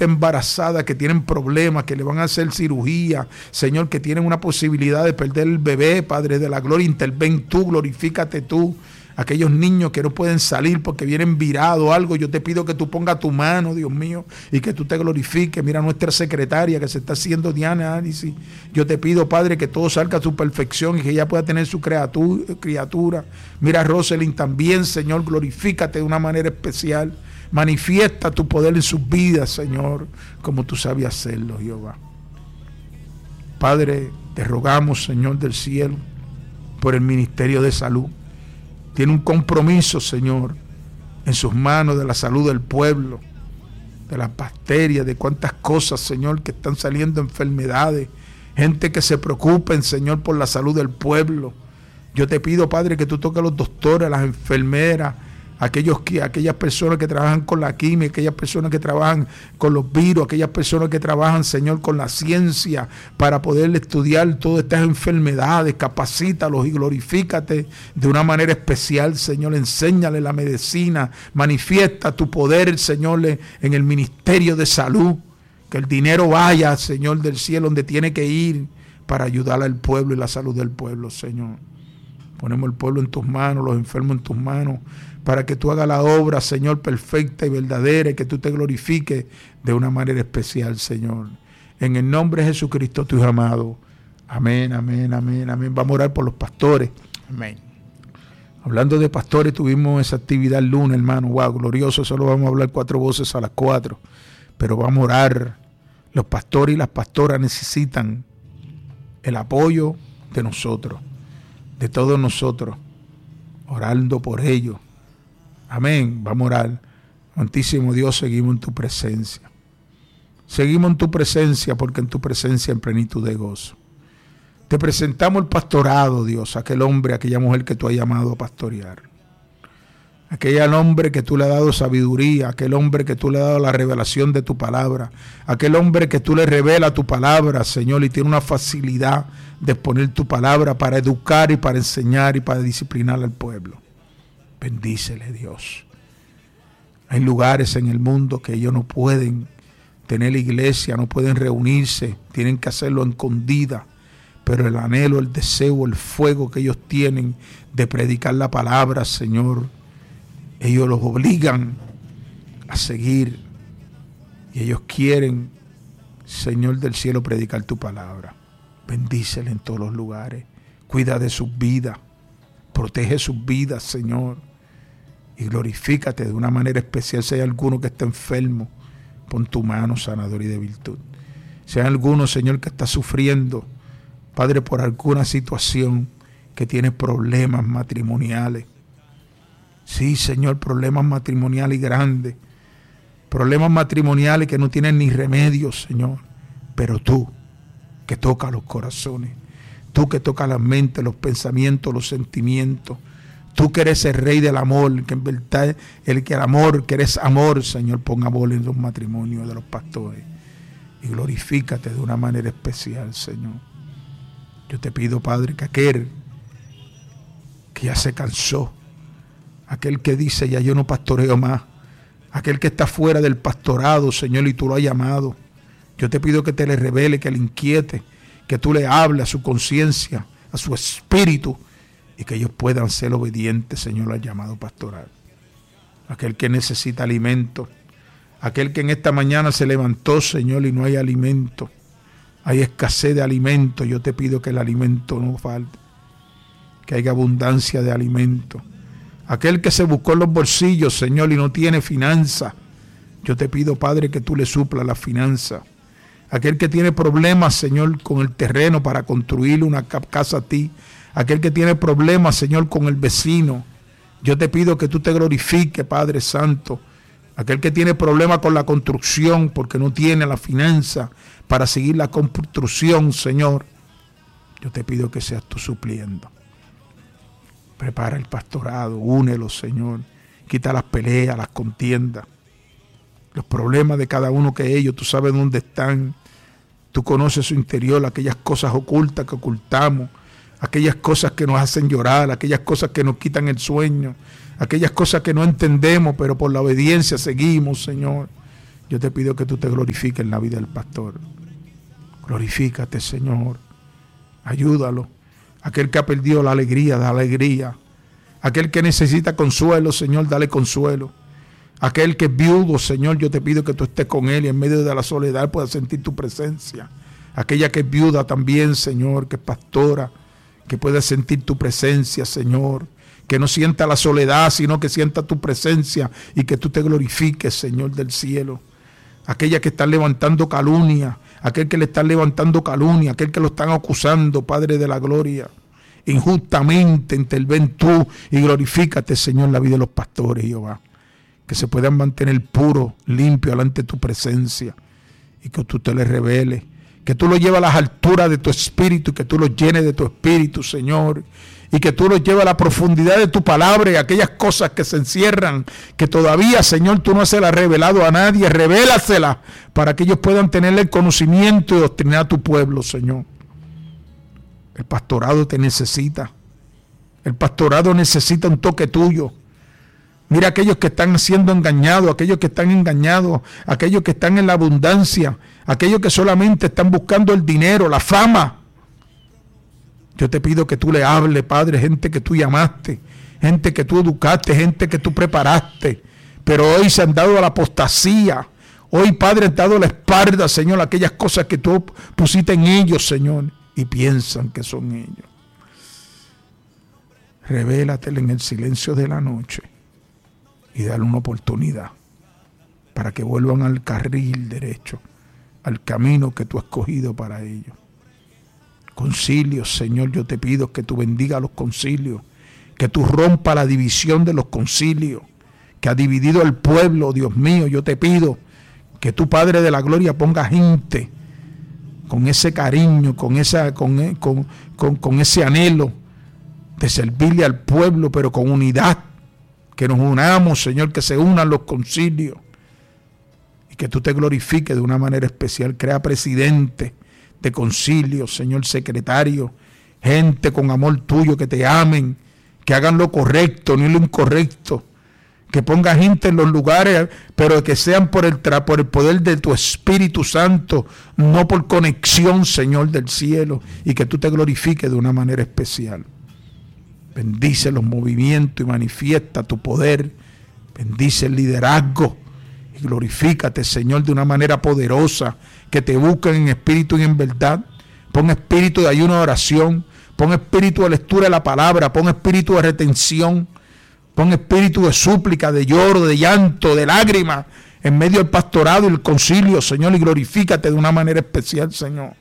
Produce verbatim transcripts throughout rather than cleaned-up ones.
está embarazada, que tienen problemas, que le van a hacer cirugía, Señor, que tienen una posibilidad de perder el bebé, Padre de la gloria, interven tú, glorifícate tú. Aquellos niños que no pueden salir porque vienen virados o algo, yo te pido que tú pongas tu mano, Dios mío, y que tú te glorifiques. Mira a nuestra secretaria que se está haciendo dianálisis. Yo te pido, Padre, que todo salga a su perfección y que ella pueda tener su criatura. Mira a Rosalind también, Señor, glorifícate de una manera especial. Manifiesta tu poder en sus vidas, Señor, como tú sabes hacerlo, Jehová. Padre, te rogamos, Señor del cielo, por el Ministerio de Salud. Tiene un compromiso, Señor, en sus manos de la salud del pueblo, de las bacterias, de cuántas cosas, Señor, que están saliendo enfermedades, gente que se preocupen, Señor, por la salud del pueblo. Yo te pido, Padre, que tú toques a los doctores, a las enfermeras, aquellos que, aquellas personas que trabajan con la química, aquellas personas que trabajan con los virus, aquellas personas que trabajan, Señor, con la ciencia para poder estudiar todas estas enfermedades. Capacítalos y glorifícate de una manera especial, Señor. Enséñale la medicina, manifiesta tu poder, Señor, en el Ministerio de Salud. Que el dinero vaya, Señor del cielo, donde tiene que ir para ayudar al pueblo y la salud del pueblo, Señor. Ponemos el pueblo en tus manos, los enfermos en tus manos, para que tú hagas la obra, Señor, perfecta y verdadera, y que tú te glorifiques de una manera especial, Señor. En el nombre de Jesucristo, tu Hijo amado. Amén, amén, amén, amén. Vamos a orar por los pastores. Amén. Hablando de pastores, tuvimos esa actividad el lunes, hermano. Wow, glorioso. Solo vamos a hablar cuatro voces a las cuatro. Pero vamos a orar. Los pastores y las pastoras necesitan el apoyo de nosotros, de todos nosotros, orando por ellos. Amén. Vamos a orar. Santísimo Dios, seguimos en tu presencia. Seguimos en tu presencia porque en tu presencia en plenitud de gozo. Te presentamos el pastorado, Dios, aquel hombre, aquella mujer que tú has llamado a pastorear. Aquel hombre que tú le has dado sabiduría, aquel hombre que tú le has dado la revelación de tu palabra, aquel hombre que tú le revelas tu palabra, Señor, y tiene una facilidad de exponer tu palabra para educar y para enseñar y para disciplinar al pueblo. Bendícele, Dios. Hay lugares en el mundo que ellos no pueden tener iglesia, no pueden reunirse, tienen que hacerlo en escondida, pero el anhelo, el deseo, el fuego que ellos tienen de predicar la palabra, Señor, ellos los obligan a seguir y ellos quieren, Señor del cielo, predicar tu palabra. Bendícele en todos los lugares, cuida de sus vidas, protege sus vidas, Señor, y glorifícate de una manera especial. Si hay alguno que está enfermo, pon tu mano sanadora y de virtud. Si hay alguno, Señor, que está sufriendo, Padre, por alguna situación, que tiene problemas matrimoniales. Sí, Señor, problemas matrimoniales grandes, problemas matrimoniales que no tienen ni remedio, Señor. Pero tú, que tocas los corazones, tú que tocas la mente, los pensamientos, los sentimientos, tú que eres el rey del amor, que en verdad el que el amor, que eres amor, Señor, pon amor en los matrimonios de los pastores y glorifícate de una manera especial, Señor. Yo te pido, Padre, que aquel que ya se cansó, aquel que dice ya yo no pastoreo más, aquel que está fuera del pastorado, Señor, y tú lo has llamado, yo te pido que te le revele, que le inquiete, que tú le hables a su conciencia, a su espíritu, y que ellos puedan ser obedientes, Señor, al llamado pastoral. Aquel que necesita alimento, aquel que en esta mañana se levantó, Señor, y no hay alimento, hay escasez de alimento, yo te pido que el alimento no falte, que haya abundancia de alimento. Aquel que se buscó en los bolsillos, Señor, y no tiene finanza, yo te pido, Padre, que tú le suplas la finanza. Aquel que tiene problemas, Señor, con el terreno para construirle una casa a ti, aquel que tiene problemas, Señor, con el vecino, yo te pido que tú te glorifiques, Padre Santo. Aquel que tiene problemas con la construcción porque no tiene la finanza para seguir la construcción, Señor, yo te pido que seas tú supliendo. Prepara el pastorado, únelo, Señor. Quita las peleas, las contiendas, los problemas de cada uno que ellos, tú sabes dónde están. Tú conoces su interior, aquellas cosas ocultas que ocultamos, aquellas cosas que nos hacen llorar, aquellas cosas que nos quitan el sueño, aquellas cosas que no entendemos, pero por la obediencia seguimos, Señor. Yo te pido que tú te glorifiques en la vida del pastor. Glorifícate, Señor. Ayúdalo. Aquel que ha perdido la alegría, da alegría. Aquel que necesita consuelo, Señor, dale consuelo. Aquel que es viudo, Señor, yo te pido que tú estés con él y en medio de la soledad pueda sentir tu presencia. Aquella que es viuda también, Señor, que es pastora, que pueda sentir tu presencia, Señor. Que no sienta la soledad, sino que sienta tu presencia y que tú te glorifiques, Señor del cielo. Aquella que está levantando calumnia, aquel que le están levantando calumnia, aquel que lo están acusando, Padre de la gloria. Injustamente interven tú y glorifícate, Señor, la vida de los pastores, Jehová. Que se puedan mantener puros, limpios delante de tu presencia y que tú te les reveles. Que tú los lleves a las alturas de tu espíritu y que tú los llenes de tu espíritu, Señor. Y que tú los lleves a la profundidad de tu palabra y aquellas cosas que se encierran, que todavía, Señor, tú no se las has revelado a nadie. Revélaselas para que ellos puedan tener el conocimiento y doctrinar a tu pueblo, Señor. El pastorado te necesita. El pastorado necesita un toque tuyo. Mira aquellos que están siendo engañados, aquellos que están engañados, aquellos que están en la abundancia, aquellos que solamente están buscando el dinero, la fama. Yo te pido que tú le hables, Padre, gente que tú llamaste, gente que tú educaste, gente que tú preparaste, pero hoy se han dado a la apostasía. Hoy, Padre, han dado la espalda, Señor, a aquellas cosas que tú pusiste en ellos, Señor, y piensan que son ellos. Revélatele en el silencio de la noche y dale una oportunidad para que vuelvan al carril derecho, al camino que tú has escogido para ellos. Concilios, Señor, yo te pido que tú bendiga los concilios, que tú rompa la división de los concilios, que ha dividido el pueblo, Dios mío. Yo te pido que tú, Padre de la gloria, ponga gente con ese cariño, con, esa, con, con, con, con ese anhelo de servirle al pueblo, pero con unidad, que nos unamos, Señor, que se unan los concilios y que tú te glorifiques de una manera especial. Crea presidente de concilio, Señor, secretario, gente con amor tuyo, que te amen, que hagan lo correcto, no lo incorrecto, que ponga gente en los lugares, pero que sean por el, por el poder de tu Espíritu Santo, no por conexión, Señor del cielo, y que tú te glorifiques de una manera especial. Bendice los movimientos y manifiesta tu poder, bendice el liderazgo y glorifícate, Señor, de una manera poderosa, que te busquen en espíritu y en verdad. Pon espíritu de ayuno y oración, pon espíritu de lectura de la palabra, pon espíritu de retención, pon espíritu de súplica, de lloro, de llanto, de lágrimas en medio del pastorado y el concilio, Señor, y glorifícate de una manera especial, Señor.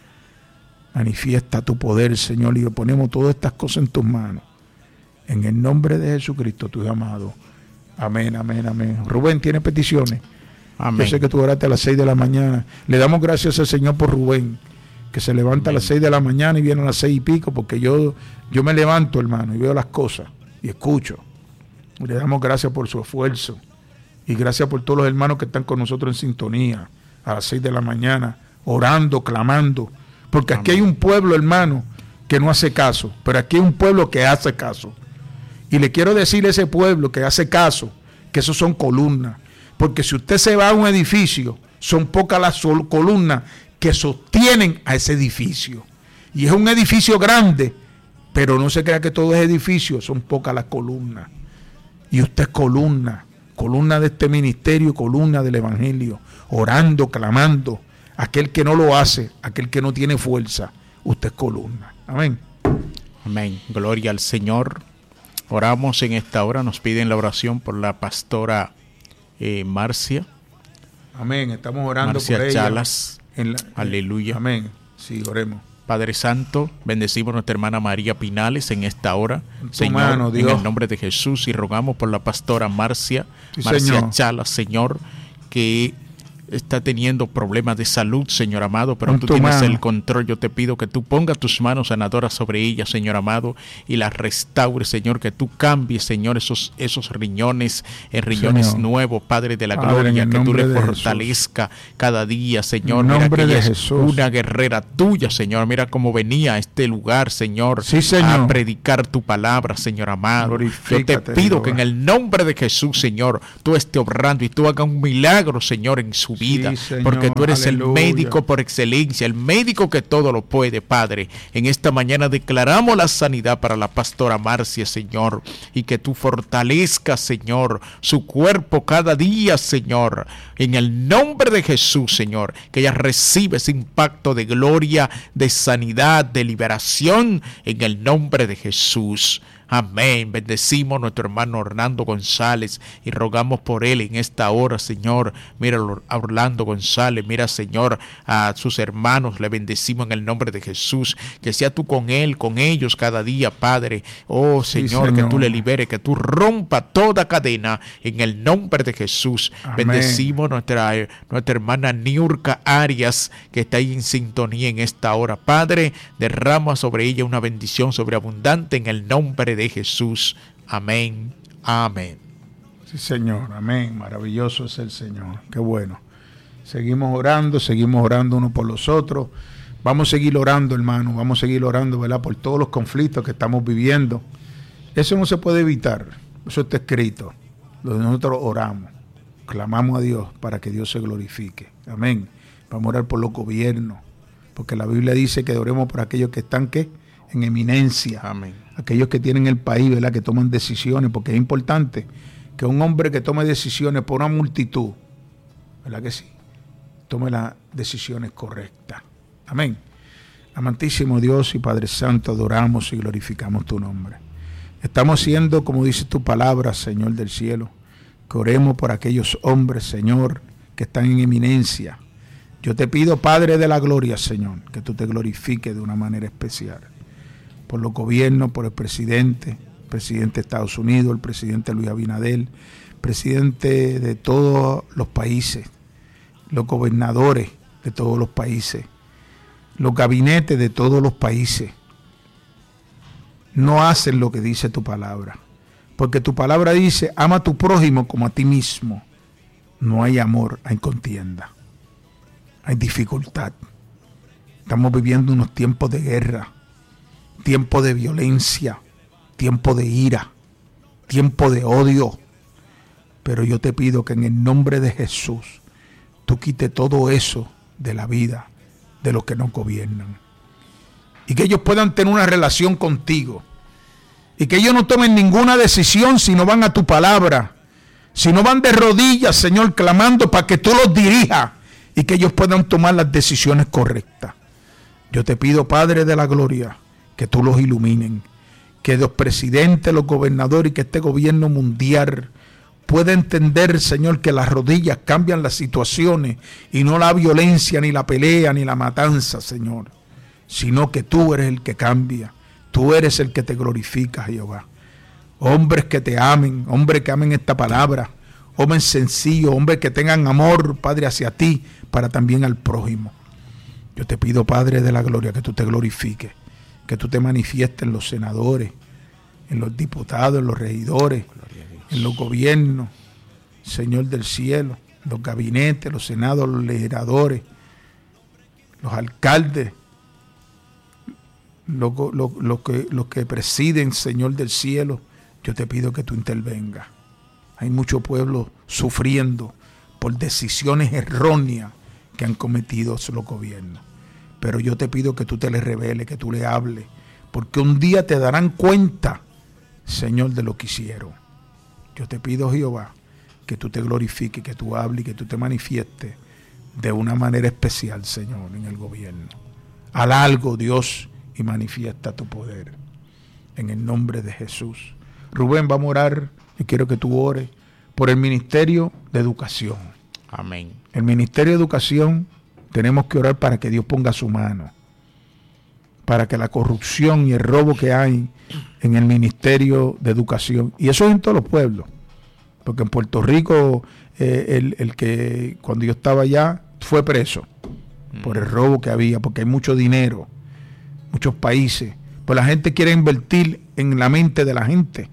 Manifiesta tu poder, Señor, y ponemos todas estas cosas en tus manos. En el nombre de Jesucristo, tu amado. Amén, amén, amén. Rubén, ¿tiene peticiones? Amén. Yo sé que tú oraste a las seis de la mañana. Le damos gracias al Señor por Rubén, que se levanta Amén. A las seis de la mañana y viene a las seis y pico, porque yo, yo me levanto, hermano, y veo las cosas y escucho. Le damos gracias por su esfuerzo y gracias por todos los hermanos que están con nosotros en sintonía a las seis de la mañana, orando, clamando, porque Amén. Aquí hay un pueblo, hermano, que no hace caso, pero aquí hay un pueblo que hace caso. Y le quiero decir a ese pueblo que hace caso, que esos son columnas. Porque si usted se va a un edificio, son pocas las columnas que sostienen a ese edificio. Y es un edificio grande, pero no se crea que todo es edificio, son pocas las columnas. Y usted es columna, columna de este ministerio, columna del evangelio, orando, clamando. Aquel que no lo hace, aquel que no tiene fuerza, usted es columna. Amén. Amén. Gloria al Señor. Oramos en esta hora, nos piden la oración por la pastora Eh, Marcia. Amén, estamos orando Marcia por ella. Chalas. En la, Aleluya. Amén. Sí, oremos. Padre Santo, bendecimos a nuestra hermana María Pinales en esta hora. En tu Señor, mano, Dios. en el nombre de Jesús, y rogamos por la pastora Marcia, Sí, Marcia Señor. Chalas, Señor, que está teniendo problemas de salud, Señor amado, pero Con tú tu tienes mano. el control. Yo te pido que tú pongas tus manos sanadoras sobre ella, Señor amado, y las restaures, Señor, que tú cambies, Señor, esos, esos riñones, eh, riñones Señor. nuevos, Padre de la Padre, en gloria, el que tú nombre le de fortalezca cada día, Señor. En el Mira nombre que de ella es Jesús. una guerrera tuya, Señor. Mira cómo venía a este lugar, Señor, Sí, Señor. a predicar tu palabra, Señor amado. Yo te Glorifícate, pido Jehová. que en el nombre de Jesús, Señor, tú estés obrando y tú hagas un milagro, Señor, en su vida, Sí, Señor, porque tú eres aleluya. el médico por excelencia, el médico que todo lo puede, Padre. En esta mañana declaramos la sanidad para la pastora Marcia, Señor, y que tú fortalezcas, Señor, su cuerpo cada día, Señor, en el nombre de Jesús, Señor, que ella reciba ese impacto de gloria, de sanidad, de liberación, en el nombre de Jesús. Amén. Bendecimos a nuestro hermano Orlando González y rogamos por él en esta hora, Señor. Mira a Orlando González, mira, Señor, a sus hermanos. Le bendecimos en el nombre de Jesús. Que sea tú con él, con ellos cada día, Padre. Oh, Sí, Señor, Señor. que tú le liberes, que tú rompa toda cadena en el nombre de Jesús. Amén. Bendecimos a nuestra, nuestra hermana Niurka Arias, que está ahí en sintonía en esta hora. Padre, derrama sobre ella una bendición sobreabundante en el nombre de Jesús. Amén. Amén. Sí, Señor, amén. Maravilloso es el Señor. Qué bueno. Seguimos orando, seguimos orando unos por los otros. Vamos a seguir orando, hermano. Vamos a seguir orando, ¿verdad? Por todos los conflictos que estamos viviendo. Eso no se puede evitar. Eso está escrito. Nosotros oramos, clamamos a Dios para que Dios se glorifique. Amén. Vamos a orar por los gobiernos, porque la Biblia dice que oremos por aquellos que están, ¿qué? En eminencia. Amén. Aquellos que tienen el país, ¿verdad? Que toman decisiones, porque es importante que un hombre que tome decisiones por una multitud, ¿verdad que sí? Tome las decisiones correctas. Amén. Amantísimo Dios y Padre Santo, adoramos y glorificamos tu nombre. Estamos haciendo, como dice tu palabra, Señor del cielo, que oremos por aquellos hombres, Señor, que están en eminencia. Yo te pido, Padre de la gloria, Señor, que tú te glorifiques de una manera especial. Por los gobiernos, por el presidente, el presidente de Estados Unidos, el presidente Luis Abinader, presidente de todos los países, los gobernadores de todos los países, los gabinetes de todos los países. No hacen lo que dice tu palabra, porque tu palabra dice, ama a tu prójimo como a ti mismo. No hay amor, hay contienda, hay dificultad. Estamos viviendo unos tiempos de guerra, tiempo de violencia, tiempo de ira, tiempo de odio. Pero yo te pido que en el nombre de Jesús, tú quites todo eso de la vida de los que nos gobiernan. Y que ellos puedan tener una relación contigo. Y que ellos no tomen ninguna decisión si no van a tu palabra. Si no van de rodillas, Señor, clamando para que tú los dirijas. Y que ellos puedan tomar las decisiones correctas. Yo te pido, Padre de la gloria, que tú los iluminen, que los presidentes, los gobernadores y que este gobierno mundial pueda entender, Señor, que las rodillas cambian las situaciones y no la violencia, ni la pelea, ni la matanza, Señor, sino que tú eres el que cambia, tú eres el que te glorifica, Jehová. Hombres que te amen, hombres que amen esta palabra, hombres sencillos, hombres que tengan amor, Padre, hacia ti, para también al prójimo. Yo te pido, Padre de la gloria, que tú te glorifiques, que tú te manifiestes en los senadores, en los diputados, en los regidores, en los gobiernos, Señor del cielo, los gabinetes, los senados, los legisladores, los alcaldes, los, los, los, que, los que presiden, Señor del cielo. Yo te pido que tú intervengas. Hay mucho pueblo sufriendo por decisiones erróneas que han cometido los gobiernos. Pero yo te pido que tú te les reveles, que tú le hables, porque un día te darán cuenta, Señor, de lo que hicieron. Yo te pido, Jehová, que tú te glorifiques, que tú hables y que tú te manifiestes de una manera especial, Señor, en el gobierno. Haz algo, Dios, y manifiesta tu poder. En el nombre de Jesús. Rubén, vamos a orar. Yo quiero que tú ores por el Ministerio de Educación. Amén. El Ministerio de Educación, tenemos que orar para que Dios ponga su mano, para que la corrupción y el robo que hay en el Ministerio de Educación, y eso es en todos los pueblos, porque en Puerto Rico eh, el, el que cuando yo estaba allá fue preso mm. por el robo que había, porque hay mucho dinero, muchos países, pues la gente quiere invertir en la mente de la gente.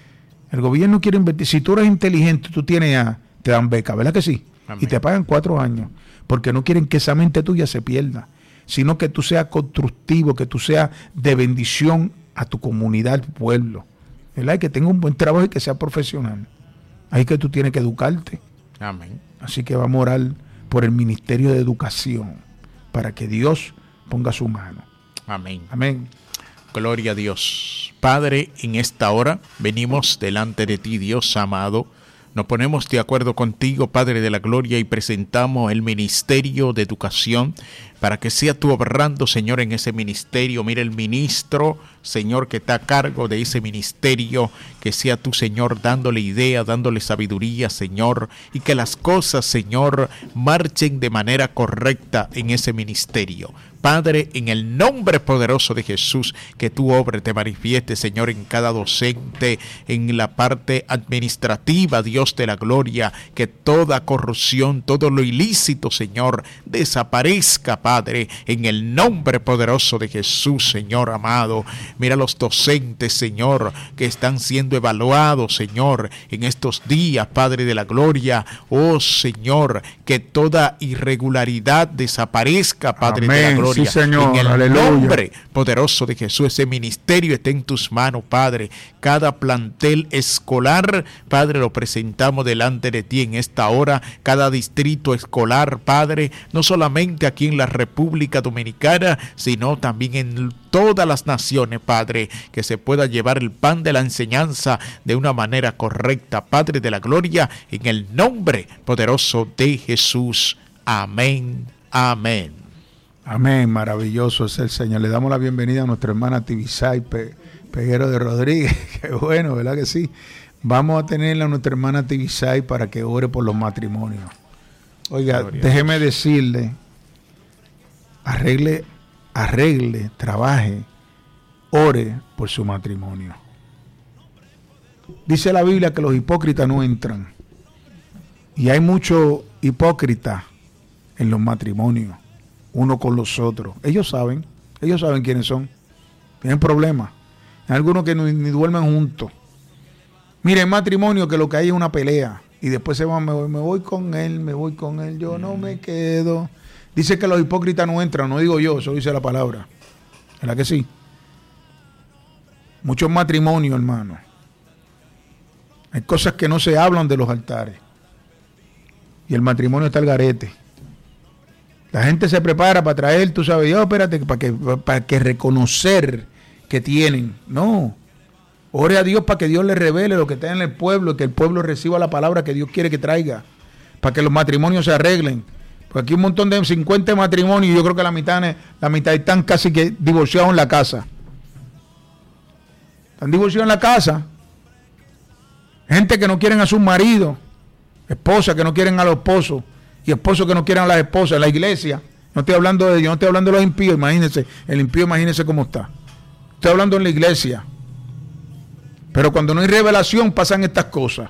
El gobierno quiere invertir. Si tú eres inteligente, tú tienes a, te dan beca, ¿verdad que sí? Amén. Y te pagan cuatro años, porque no quieren que esa mente tuya se pierda, sino que tú seas constructivo, que tú seas de bendición a tu comunidad, al pueblo, ¿verdad? Y que tenga un buen trabajo y que sea profesional. Ahí que tú tienes que educarte. Amén. Así que vamos a orar por el Ministerio de Educación, para que Dios ponga su mano. Amén. Amén. Gloria a Dios. Padre, en esta hora venimos delante de ti, Dios amado. Nos ponemos de acuerdo contigo, Padre de la Gloria, y presentamos el Ministerio de Educación para que sea tú obrando, Señor, en ese ministerio. Mira el ministro, Señor, que está a cargo de ese ministerio, que sea tú, Señor, dándole idea, dándole sabiduría, Señor, y que las cosas, Señor, marchen de manera correcta en ese ministerio. Padre, en el nombre poderoso de Jesús, que tú obres, te manifiestes, Señor, en cada docente, en la parte administrativa, Dios de la gloria, que toda corrupción, todo lo ilícito, Señor, desaparezca, Padre, en el nombre poderoso de Jesús, Señor amado. Mira los docentes, Señor, que están siendo evaluados, Señor, en estos días, Padre de la gloria. Oh, Señor, que toda irregularidad desaparezca, Padre Amén. De la gloria. Sí, Señor. En el Aleluya. nombre poderoso de Jesús, ese ministerio está en tus manos, Padre. Cada plantel escolar, Padre, lo presentamos delante de ti en esta hora. Cada distrito escolar, Padre, no solamente aquí en la República Dominicana, sino también en todas las naciones, Padre, que se pueda llevar el pan de la enseñanza de una manera correcta, Padre de la gloria, en el nombre poderoso de Jesús. Amén, amén. Amén, maravilloso es el Señor. Le damos la bienvenida a nuestra hermana Tibisay Pe, Peguero de Rodríguez. Qué bueno, ¿verdad que sí? Vamos a tenerla a nuestra hermana Tibisay para que ore por los matrimonios. Oiga, Gloria déjeme decirle, arregle, arregle, trabaje, ore por su matrimonio. Dice la Biblia que los hipócritas no entran. Y hay muchos hipócritas en los matrimonios, uno con los otros. Ellos saben, ellos saben quiénes son. Tienen problemas. Hay algunos que ni, ni duermen juntos. Miren, matrimonio que lo que hay es una pelea. Y después se van, me voy, me voy con él, me voy con él, yo mm. no me quedo. Dice que los hipócritas no entran, no digo yo, eso dice la palabra. ¿Verdad que sí? Muchos matrimonios, hermano. Hay cosas que no se hablan de los altares. Y el matrimonio está al garete. La gente se prepara para traer, tú sabes, yo espérate, para que, para que reconocer que tienen. No. Ore a Dios para que Dios le revele lo que está en el pueblo y que el pueblo reciba la palabra que Dios quiere que traiga. Para que los matrimonios se arreglen. Porque aquí un montón de cincuenta matrimonios y yo creo que la mitad, la mitad están casi que divorciados en la casa. Están divorciados en la casa. Gente que no quieren a sus maridos. Esposas que no quieren a los esposos. Y esposos que no quieren a las esposas. En la iglesia. No estoy hablando de ellos, no estoy hablando de los impíos. Imagínense. El impío, imagínense cómo está. Estoy hablando en la iglesia. Pero cuando no hay revelación pasan estas cosas.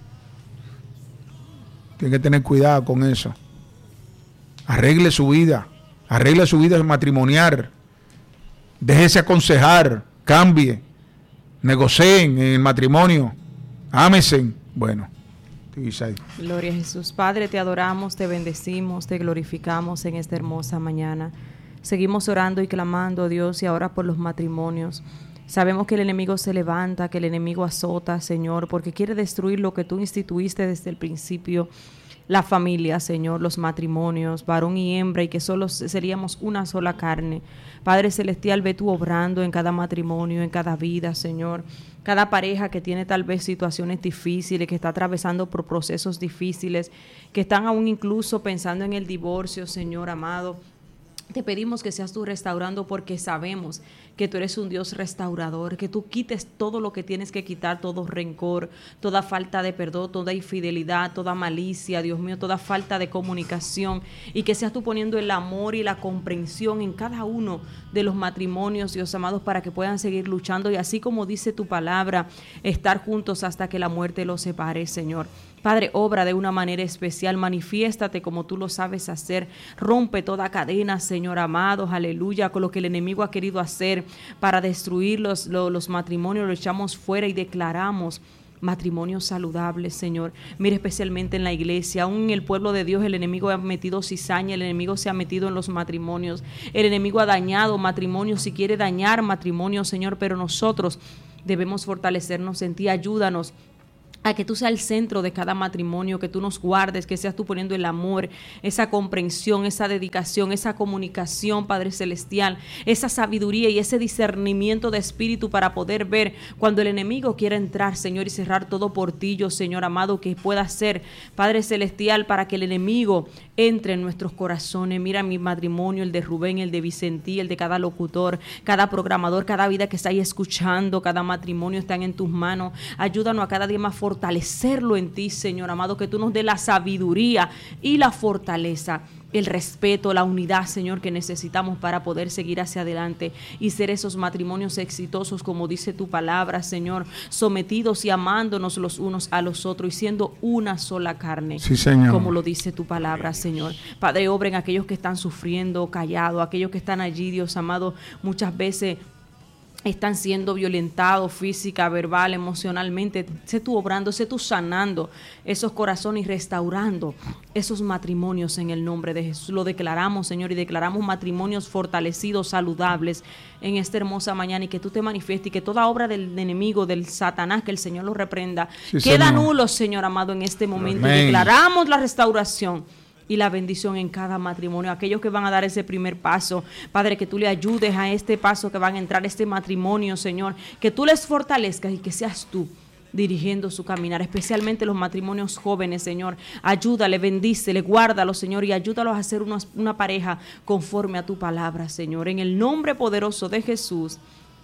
Tienen que tener cuidado con eso. Arregle su vida. Arregle su vida matrimonial. Déjese aconsejar. Cambie. Negocien en el matrimonio. Ámesen. Bueno. Gloria a Jesús. Padre, te adoramos, te bendecimos, te glorificamos en esta hermosa mañana. Seguimos orando y clamando, Dios, y ahora por los matrimonios. Sabemos que el enemigo se levanta, que el enemigo azota, Señor, porque quiere destruir lo que tú instituiste desde el principio, la familia, Señor, los matrimonios, varón y hembra, y que solo seríamos una sola carne. Padre Celestial, ve tú obrando en cada matrimonio, en cada vida, Señor. Cada pareja que tiene tal vez situaciones difíciles, que está atravesando por procesos difíciles, que están aún incluso pensando en el divorcio, Señor amado. Te pedimos que seas tú restaurando, porque sabemos que tú eres un Dios restaurador, que tú quites todo lo que tienes que quitar, todo rencor, toda falta de perdón, toda infidelidad, toda malicia, Dios mío, toda falta de comunicación, y que seas tú poniendo el amor y la comprensión en cada uno de los matrimonios, Dios amados, para que puedan seguir luchando y así como dice tu palabra, estar juntos hasta que la muerte los separe, Señor. Padre, obra de una manera especial, manifiéstate como tú lo sabes hacer, rompe toda cadena, Señor amado, aleluya, con lo que el enemigo ha querido hacer para destruir los, los, los matrimonios, lo echamos fuera y declaramos matrimonios saludables, Señor. Mira, especialmente en la iglesia, aún en el pueblo de Dios, el enemigo ha metido cizaña, el enemigo se ha metido en los matrimonios, el enemigo ha dañado matrimonios y quiere dañar matrimonios, Señor, pero nosotros debemos fortalecernos en ti. Ayúdanos a que tú seas el centro de cada matrimonio, que tú nos guardes, que seas tú poniendo el amor, esa comprensión, esa dedicación, esa comunicación, Padre Celestial, esa sabiduría y ese discernimiento de espíritu para poder ver cuando el enemigo quiera entrar, Señor, y cerrar todo portillo, Señor amado, que pueda ser, Padre Celestial, para que el enemigo entre en nuestros corazones. Mira mi matrimonio, el de Rubén, el de Vicentí, el de cada locutor, cada programador, cada vida que está ahí escuchando, cada matrimonio están en tus manos. Ayúdanos a cada día más fortalecerlo en ti, Señor amado, que tú nos dé la sabiduría y la fortaleza, el respeto, la unidad, Señor, que necesitamos para poder seguir hacia adelante y ser esos matrimonios exitosos, como dice tu palabra, Señor, sometidos y amándonos los unos a los otros y siendo una sola carne, sí, Señor, como lo dice tu palabra, Señor. Padre, obra en aquellos que están sufriendo, callados, aquellos que están allí, Dios amado, muchas veces están siendo violentados física, verbal, emocionalmente. Sé tú obrando, sé tú sanando esos corazones y restaurando esos matrimonios en el nombre de Jesús. Lo declaramos, Señor, y declaramos matrimonios fortalecidos, saludables en esta hermosa mañana, y que tú te manifiestes y que toda obra del enemigo, del Satanás, que el Señor lo reprenda, sí, queda Señor. nulo, Señor amado, en este momento. Y declaramos la restauración y la bendición en cada matrimonio. Aquellos que van a dar ese primer paso, Padre, que tú le ayudes a este paso que van a entrar, este matrimonio, Señor, que tú les fortalezcas y que seas tú dirigiendo su caminar, especialmente los matrimonios jóvenes, Señor. Ayúdale, bendícele, guárdalo, Señor, y ayúdalos a ser una, una pareja conforme a tu palabra, Señor. En el nombre poderoso de Jesús.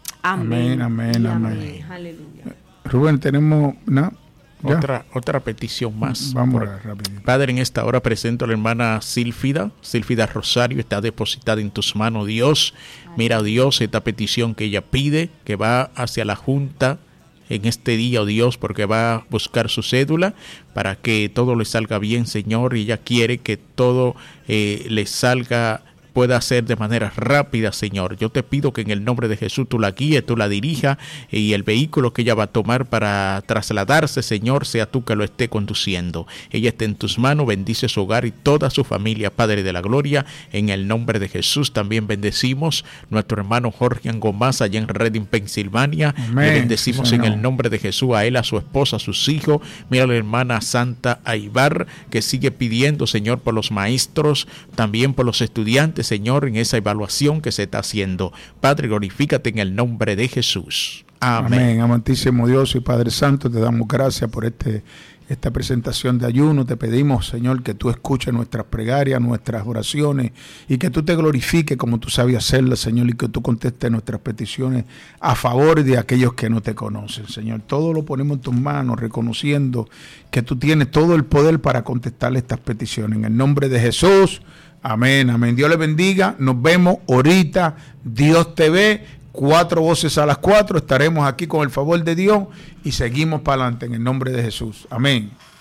Amén. Amén, amén, amén. amén. Aleluya. Rubén, tenemos una... Otra, otra petición más. Vamos a rápido. Padre, en esta hora presento a la hermana Sílfida, Sílfida Rosario, está depositada en tus manos, Dios. Mira, Dios, esta petición que ella pide, que va hacia la Junta en este día, oh Dios, porque va a buscar su cédula para que todo le salga bien, Señor, y ella quiere que todo eh, le salga, pueda hacer de manera rápida, Señor. Yo te pido que en el nombre de Jesús tú la guíes, tú la dirijas, y el vehículo que ella va a tomar para trasladarse, Señor, sea tú que lo esté conduciendo. Ella está en tus manos, bendice su hogar y toda su familia, Padre de la Gloria, en el nombre de Jesús. También bendecimos nuestro hermano Jorge Angomás allá en Reading, Pensilvania. Le bendecimos sí, en el nombre de Jesús a él, a su esposa, a sus hijos. Mira a la hermana Santa Aibar, que sigue pidiendo, Señor, por los maestros, también por los estudiantes, Señor, en esa evaluación que se está haciendo. Padre, glorifícate en el nombre de Jesús. Amén. Amén. Amantísimo Dios y Padre Santo, te damos gracias por este esta presentación de ayuno. Te pedimos, Señor, que tú escuches nuestras plegarias, nuestras oraciones, y que tú te glorifiques como tú sabes hacerlas, Señor, y que tú contestes nuestras peticiones a favor de aquellos que no te conocen, Señor. Todo lo ponemos en tus manos, reconociendo que tú tienes todo el poder para contestar estas peticiones. En el nombre de Jesús. Amén, amén. Dios les bendiga. Nos vemos ahorita. Dios te ve. Cuatro voces a las cuatro. Estaremos aquí con el favor de Dios y seguimos para adelante en el nombre de Jesús. Amén.